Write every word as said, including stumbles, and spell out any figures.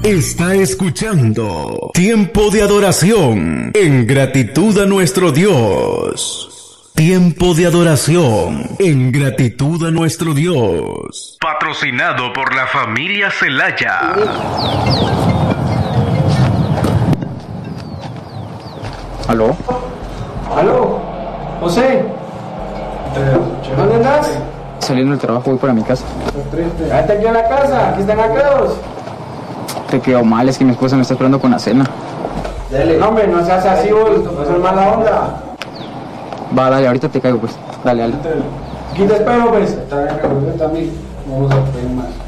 Está escuchando Tiempo de Adoración en gratitud a nuestro Dios. Tiempo de adoración en gratitud a nuestro Dios. Patrocinado por la familia Celaya. ¿Aló? ¿Aló? José. ¿Dónde andas? Saliendo del trabajo voy para mi casa. Quédate aquí en la casa, aquí están aclaros. Te quedó mal, es que mi esposa me está esperando con la cena. Dale. No, hombre, no seas así, vos, no seas mala onda. Va, dale, ahorita te caigo pues. Dale, dale. Aquí te espero, pues. Está bien, también. Vamos a pedir más.